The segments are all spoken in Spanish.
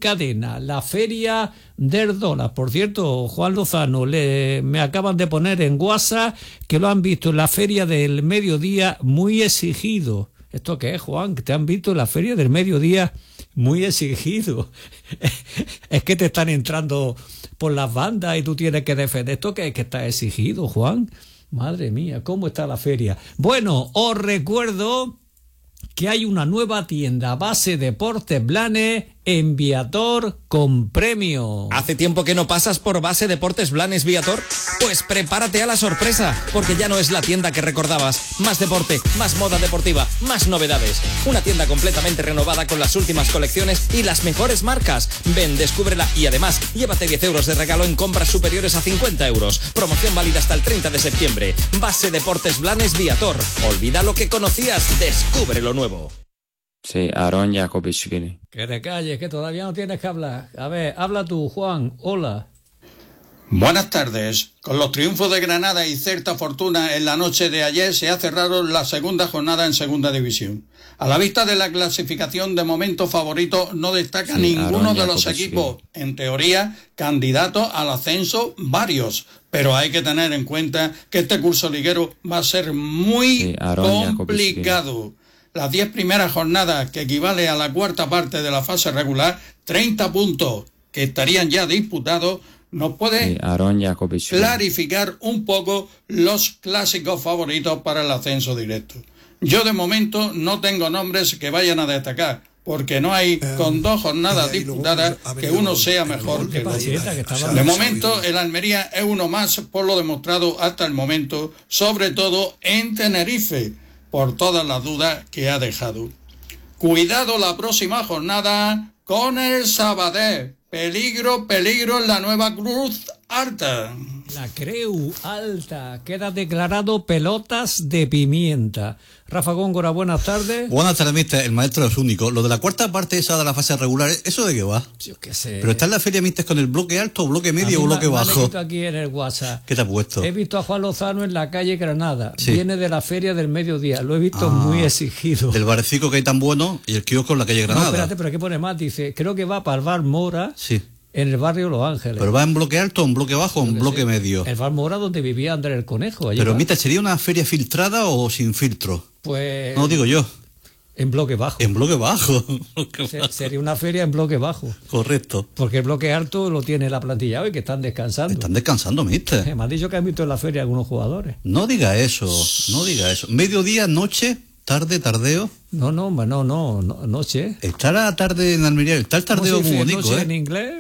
cadena, la Feria del Dólar. Por cierto, Juan Lozano, me acaban de poner en WhatsApp que lo han visto en la Feria del Mediodía muy exigido. ¿Esto qué es, Juan? Que te han visto en la Feria del Mediodía muy exigido. Es que te están entrando por las bandas y tú tienes que defender. ¿Esto qué es que está exigido, Juan? Madre mía, ¿cómo está la feria? Bueno, os recuerdo que hay una nueva tienda Base Deportes Blanes en Viator con premio. ¿Hace tiempo que no pasas por Base Deportes Blanes Viator? Pues prepárate a la sorpresa, porque ya no es la tienda que recordabas. Más deporte, más moda deportiva, más novedades. Una tienda completamente renovada con las últimas colecciones y las mejores marcas. Ven, descúbrela y además llévate 10 euros de regalo en compras superiores a 50 euros. Promoción válida hasta el 30 de septiembre. Base Deportes Blanes Viator. Olvida lo que conocías, descubre lo nuevo. Sí, Aaron Jakobishvili. Que te calles, que todavía no tienes que hablar. A ver, habla tú, Juan. Hola. Buenas tardes. Con los triunfos de Granada y Celta Fortuna en la noche de ayer se ha cerrado la segunda jornada en Segunda División. A la vista de la clasificación, de momento favorito no destaca ninguno de los equipos, en teoría, candidatos al ascenso, varios. Pero hay que tener en cuenta que este curso liguero va a ser muy complicado. Las 10 primeras jornadas, que equivale a la cuarta parte de la fase regular, 30 puntos que estarían ya disputados, nos puede clarificar un poco los clásicos favoritos para el ascenso directo. Yo de momento no tengo nombres que vayan a destacar, porque no hay con 2 jornadas disputadas que uno sea mejor que el otro. De momento el Almería es uno más por lo demostrado hasta el momento, sobre todo en Tenerife, por todas las dudas que ha dejado. Cuidado la próxima jornada con el Sabadell. Peligro, peligro en la nueva Cruz Alta. La Creu Alta. Queda declarado pelotas de pimienta. Rafa Góngora, buenas tardes. Buenas tardes, mister. El maestro es único. Lo de la cuarta parte esa de la fase regular, ¿eso de qué va? Yo qué sé. Pero está en la feria, mister, con el bloque alto, bloque medio o bloque bajo. Me he visto aquí en el WhatsApp. ¿Qué te ha puesto? He visto a Juan Lozano en la calle Granada. Sí. Viene de la Feria del Mediodía. Lo he visto muy exigido. Del barecico que hay tan bueno y el kiosco en la calle Granada. No, espérate, pero aquí pone más. Dice, creo que va para el bar Mora. Sí. En el barrio Los Ángeles. ¿Pero va en bloque alto, en bloque bajo o en bloque medio? El bar Mora donde vivía Andrés el Conejo. Pero, mister, ¿sería una feria filtrada o sin filtro? Pues... No, digo yo. En bloque bajo. En bloque bajo. Sería una feria en bloque bajo. Correcto. Porque el bloque alto lo tiene la plantilla hoy, que están descansando. Están descansando, mister. Me han dicho que han visto en la feria algunos jugadores. No diga eso, no diga eso. ¿Mediodía, noche, tarde, tardeo? No, noche. Está la tarde en Almería, está el tardeo muy bonito, noche en inglés?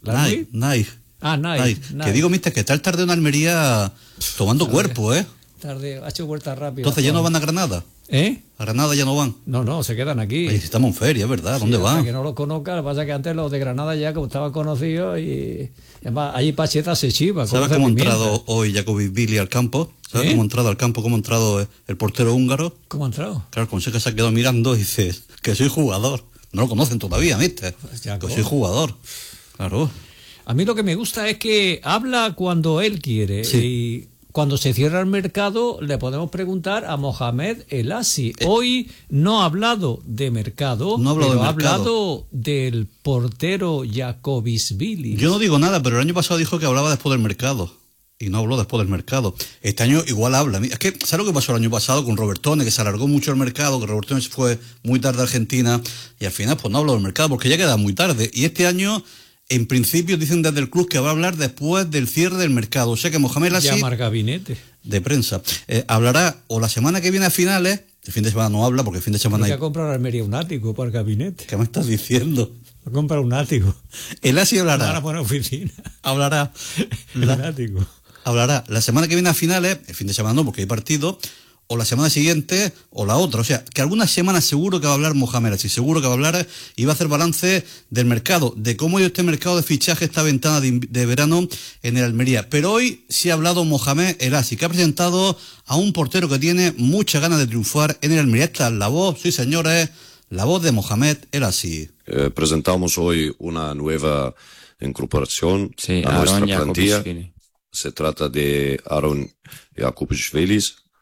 Night. Night. Que digo, mister, que está el tardeo en Almería tomando cuerpo, Tarde, ha hecho vuelta rápida. Entonces ya no van a Granada. ¿A Granada ya no van? No, se quedan aquí. Oye, si estamos en feria, ¿verdad? ¿Dónde van? Que no los conozca, lo que pasa es que antes los de Granada ya como estaban conocidos y además allí Pacheta se chiva. ¿Sabes cómo ha entrado hoy Jakobishvili al campo? ¿Sabes cómo ha entrado al campo, cómo ha entrado el portero húngaro? ¿Cómo ha entrado? Claro, Conseja se ha quedado mirando y dice que soy jugador. No lo conocen todavía, mister. Pues que soy jugador. Claro. A mí lo que me gusta es que habla cuando él quiere y cuando se cierra el mercado le podemos preguntar a Mohamed El Asi. Hoy no ha hablado de mercado, pero ha hablado del portero Jakobishvili. Yo no digo nada, pero el año pasado dijo que hablaba después del mercado. Y no habló después del mercado. Este año igual habla. Es que, ¿sabes lo que pasó el año pasado con Robertone? Que se alargó mucho el mercado, que Robertone se fue muy tarde a Argentina y al final pues no habló del mercado porque ya queda muy tarde. Y este año, en principio, dicen desde el club que va a hablar después del cierre del mercado. O sea que Mohamed El Asi, llama al gabinete de prensa, hablará o la semana que viene a finales. El fin de semana no habla porque el fin de semana... Hay que comprar a Almería un ático para el gabinete. ¿Qué me estás diciendo? Va a comprar un ático. El Asi hablará. Van a poner oficina. Hablará. El ático. Hablará la semana que viene a finales, el fin de semana no, porque hay partido, o la semana siguiente, o la otra. O sea, que algunas semanas seguro que va a hablar Mohamed El Asi, seguro que va a hablar y va a hacer balance del mercado, de cómo ha ido este mercado de fichaje, esta ventana de verano en el Almería. Pero hoy sí ha hablado Mohamed El Asi, que ha presentado a un portero que tiene muchas ganas de triunfar en el Almería. Esta es la voz, sí señores, la voz de Mohamed El Asi. Presentamos hoy una nueva incorporación a nuestra plantilla. Se trata de Aaron Jakobishvili,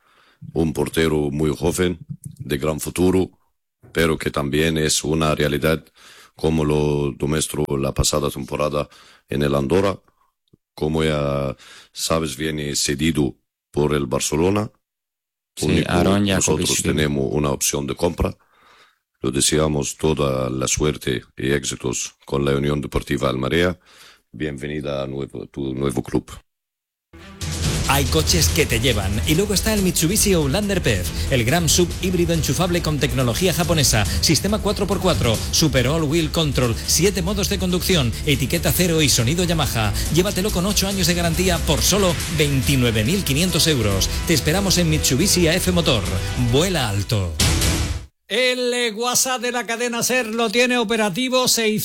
un portero muy joven, de gran futuro, pero que también es una realidad como lo demostró la pasada temporada en el Andorra. Como ya sabes, viene cedido por el Barcelona. Sí, nosotros tenemos una opción de compra. Lo deseamos toda la suerte y éxitos con la Unión Deportiva Almería. Bienvenida a tu nuevo club. Hay coches que te llevan. Y luego está el Mitsubishi Outlander PHEV, el gran sub híbrido enchufable con tecnología japonesa, sistema 4x4, Super All Wheel Control, 7 modos de conducción, etiqueta cero y sonido Yamaha. Llévatelo con 8 años de garantía por solo 29.500 euros. Te esperamos en Mitsubishi AF Motor. Vuela alto. El WhatsApp de la cadena SER lo tiene operativo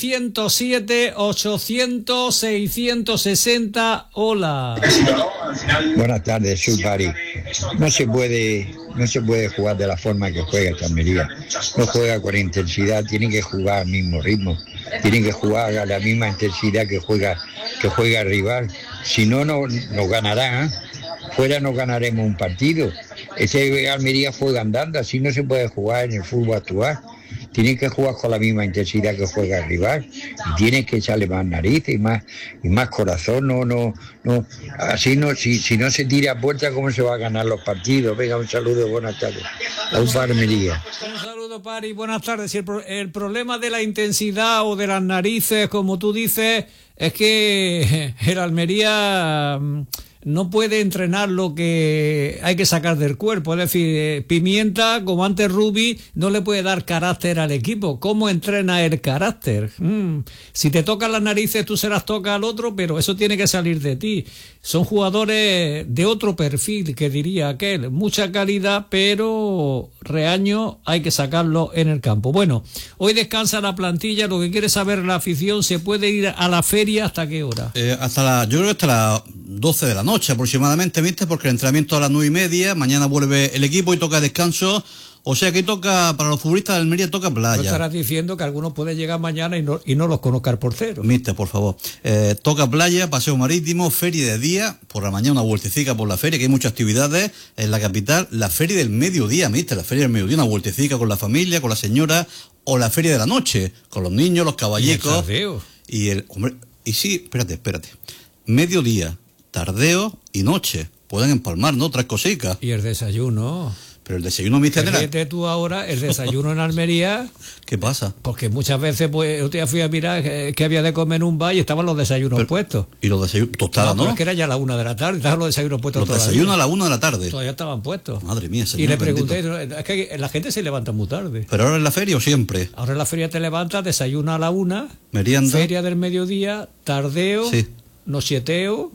607-800-660. Hola. Buenas tardes, soy Pari. No se puede jugar de la forma que juega esta Almería. No juega con intensidad, tiene que jugar al mismo ritmo. Tiene que jugar a la misma intensidad que juega el rival. Si no, no ganará. Fuera no ganaremos un partido. Ese Almería juega andando, así no se puede jugar en el fútbol actual. Tienen que jugar con la misma intensidad que juega el rival y tienen que echarle más narices y más corazón. No, así no, si no se tira a puerta, ¿cómo se va a ganar los partidos? Venga, un saludo, buenas tardes. A Almería. Un saludo, Pari, buenas tardes. El problema de la intensidad o de las narices, como tú dices, es que el Almería no puede entrenar lo que hay que sacar del cuerpo. Es decir, Pimienta, como antes Rubi, no le puede dar carácter al equipo. ¿Cómo entrena el carácter? Si te tocan las narices, tú se las tocas al otro, pero eso tiene que salir de ti. Son jugadores de otro perfil, que diría aquel. Mucha calidad, pero reaño hay que sacarlo en el campo. Bueno, hoy descansa la plantilla. Lo que quiere saber la afición, ¿se puede ir a la feria hasta qué hora? Yo creo que hasta las 12 de la noche aproximadamente, ¿viste? Porque el entrenamiento a las 9:30, mañana vuelve el equipo y toca descanso. O sea que toca, para los futbolistas de Almería toca playa. No estarás diciendo que algunos pueden llegar mañana y no los conozca el portero. Mister, por favor. Toca playa, paseo marítimo, feria de día, por la mañana una vueltecica por la feria, que hay muchas actividades en la capital. La feria del mediodía, mister, la feria del mediodía, una vueltecica con la familia, con la señora, o la feria de la noche, con los niños, los caballecos. Y sí, espérate. Mediodía, tardeo y noche. Pueden empalmar, ¿no? 3 cositas. Y el desayuno. Pero el desayuno, mister, fíjate tú ahora, el desayuno en Almería. ¿Qué pasa? Porque muchas veces, pues, yo fui a mirar que había de comer en un bar y estaban los desayunos puestos. Y los desayunos, tostadas, ¿no? Es que era ya a la 1 de la tarde, estaban los desayunos puestos todavía. Los desayunos a la 1 de la tarde. Todavía estaban puestos. Madre mía, señor. Y le pregunté, es que la gente se levanta muy tarde. ¿Pero ahora en la feria o siempre? Ahora en la feria te levantas, desayuna a la 1, merienda, feria del mediodía, tardeo, sí, nocheteo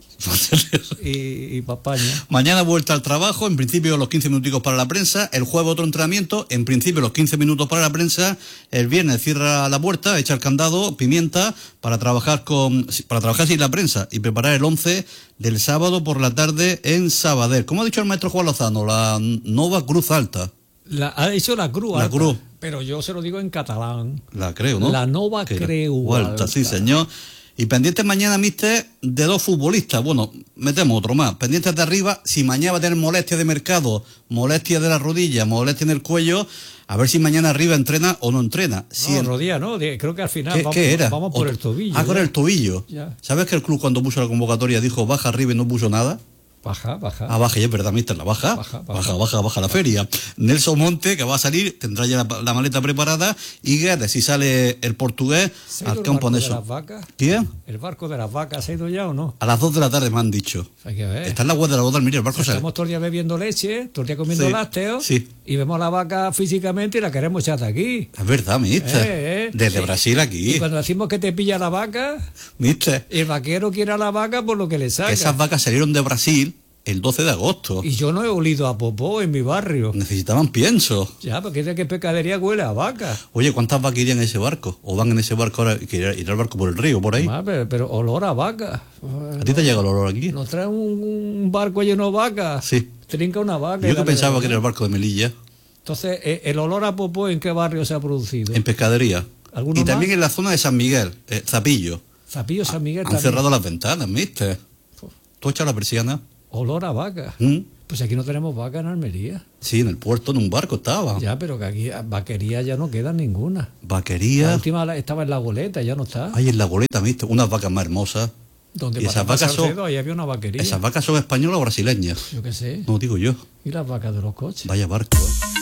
y papaña. Mañana vuelta al trabajo, en principio los 15 minuticos para la prensa, el jueves otro entrenamiento, en principio los 15 minutos para la prensa, el viernes cierra la puerta, echa el candado, Pimienta, para trabajar sin la prensa y preparar el 11 del sábado por la tarde en Sabadell. Como ha dicho el maestro Juan Lozano, la Nova Cruz Alta. Ha dicho la Cruz Alta. La Cruz. Pero yo se lo digo en catalán. La creo, ¿no? La Nova Creu Alta. Sí, señor. Y pendientes mañana, mister, de 2 futbolistas. Bueno, metemos otro más. Pendientes de arriba, si mañana va a tener molestias de mercado, molestias de la rodilla, molestias en el cuello, a ver si mañana arriba entrena o no entrena. Rodilla no, creo que al final vamos por el tobillo. Con el tobillo. Ya. ¿Sabes que el club cuando puso la convocatoria dijo baja arriba y no puso nada? Baja. Baja, y es verdad, mister, la baja la feria. Nelson Monte, que va a salir, tendrá ya la maleta preparada, y Guedes, si sale el portugués, al campo de eso. ¿Quién? ¿El barco de las vacas se ha ido ya o no? A las 2 de la tarde me han dicho. Hay que ver. Está en la web de la boda, mire, el barco sale. Estamos todo el día bebiendo leche, todo el día comiendo lácteos, y vemos a la vaca físicamente y la queremos echar de aquí. Es verdad, mister. Desde Brasil aquí. Y cuando decimos que te pilla la vaca, mister, el vaquero quiere a la vaca por lo que le saca. Esas vacas salieron de Brasil el 12 de agosto. Y yo no he olido a popó en mi barrio. Necesitaban pienso. Ya, porque dice que pescadería huele a vaca. Oye, ¿cuántas vacas irían en ese barco? ¿O van en ese barco ahora? ¿Ir al barco por el río, por ahí? Pero olor a vaca. ¿A ti te llega el olor aquí? ¿Nos trae un barco lleno de vacas? Sí. Trinca una vaca. Yo que pensaba que era el barco de Melilla. Entonces, ¿el olor a popó en qué barrio se ha producido? En pescadería. ¿Alguno y más? También en la zona de San Miguel, Zapillo. Zapillo, San Miguel Han cerrado las ventanas, mister. ¿Tú echas la persiana? Olor a vaca. Pues aquí no tenemos vaca en Almería. Sí, en el puerto, en un barco estaba. Ya, pero que aquí vaquería ya no queda ninguna. Vaquería. La última estaba en la Goleta, ya no está. Ay, en la Goleta, me he visto unas vacas más hermosas. Donde y esas vacas son, ahí había una vaquería. esas vacas son españolas o brasileñas. Yo qué sé. No digo yo. Y las vacas de los coches. Vaya barco,